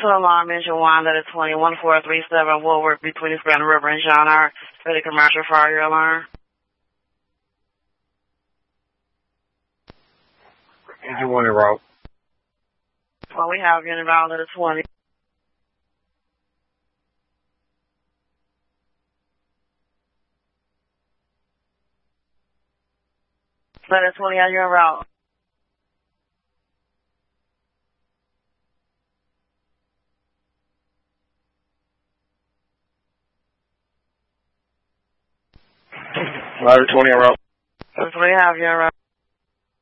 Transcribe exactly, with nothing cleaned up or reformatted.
to alarm engine one, that is twenty one four three seven Woolworth between Grand River and John R. Ready commercial fire alarm. Engine one en route. Well, we have unit route that is twenty. That is twenty on your route. Ladder twenty en route. That's what we have your route.